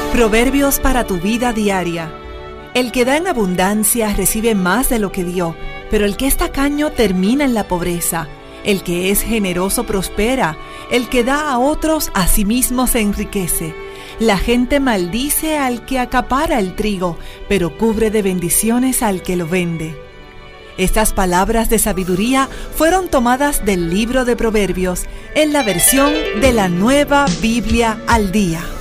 Proverbios para tu vida diaria. El que da en abundancia recibe más de lo que dio, pero el que es tacaño termina en la pobreza. El que es generoso prospera, el que da a otros a sí mismo se enriquece. La gente maldice al que acapara el trigo, pero cubre de bendiciones al que lo vende. Estas palabras de sabiduría fueron tomadas del libro de Proverbios en la versión de la Nueva Biblia al Día.